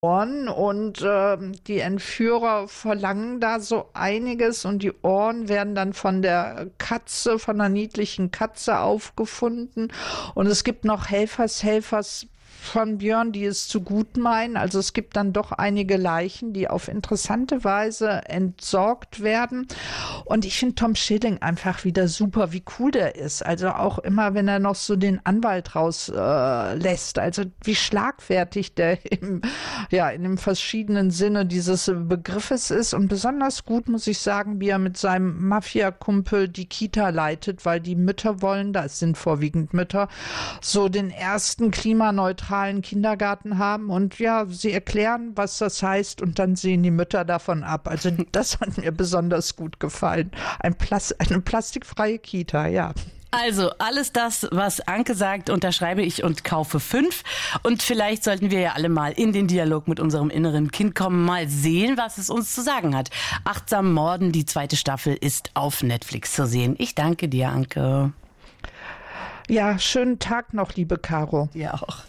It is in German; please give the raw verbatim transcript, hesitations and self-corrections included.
Ohren und ähm, die Entführer verlangen da so einiges und die Ohren werden dann von der Katze, von einer niedlichen Katze aufgefunden und es gibt noch Helfers, Helfers von Björn, die es zu gut meinen. Also es gibt dann doch einige Leichen, die auf interessante Weise entsorgt werden. Und ich finde Tom Schilling einfach wieder super, wie cool der ist. Also auch immer, wenn er noch so den Anwalt rauslässt. Äh, lässt. Also wie schlagfertig der im, ja, in dem verschiedenen Sinne dieses Begriffes ist. Und besonders gut, muss ich sagen, wie er mit seinem Mafia-Kumpel die Kita leitet, weil die Mütter wollen, das sind vorwiegend Mütter, so den ersten klimaneutralen Kindergarten haben und ja, sie erklären, was das heißt und dann sehen die Mütter davon ab. Also das hat mir besonders gut gefallen. Ein Plas- eine plastikfreie Kita, ja. Also alles das, was Anke sagt, unterschreibe ich und kaufe fünf. Und vielleicht sollten wir ja alle mal in den Dialog mit unserem inneren Kind kommen, mal sehen, was es uns zu sagen hat. Achtsam Morden, die zweite Staffel, ist auf Netflix zu sehen. Ich danke dir, Anke. Ja, schönen Tag noch, liebe Caro. Dir auch.